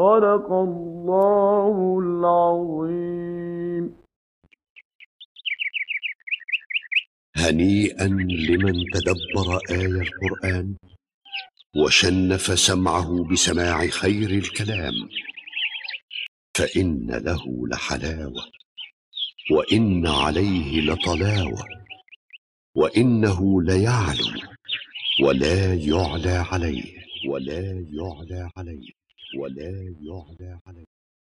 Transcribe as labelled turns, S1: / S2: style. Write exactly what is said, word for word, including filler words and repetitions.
S1: صدق الله العظيم.
S2: هنيئا لمن تدبر آي القرآن وشنف سمعه بسماع خير الكلام، فإن له لحلاوة وإن عليه لطلاوة، وإنه ليعلو ولا يعلى عليه ولا يعلى عليه ولا يعلى عليه.